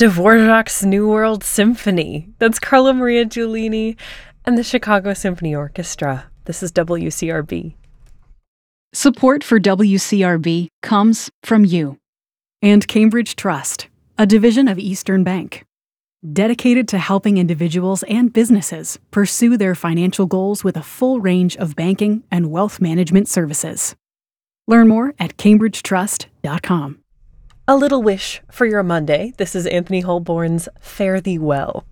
Dvorak's New World Symphony. That's Carla Maria Giulini and the Chicago Symphony Orchestra. This is WCRB. Support for WCRB comes from you. And Cambridge Trust, a division of Eastern Bank, dedicated to helping individuals and businesses pursue their financial goals with a full range of banking and wealth management services. Learn more at cambridgetrust.com. A little wish for your Monday. This is Anthony Holborn's Fare Thee Well.